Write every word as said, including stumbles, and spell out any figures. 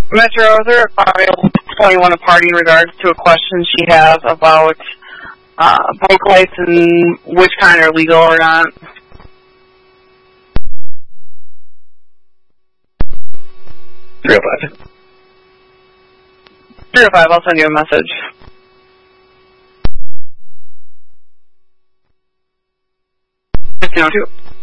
Metro, is there a file twenty-one a party in regards to a question she has about uh, bike lights and which kind are legal or not? three oh five. three oh five, I'll send you a message. fifteen oh two.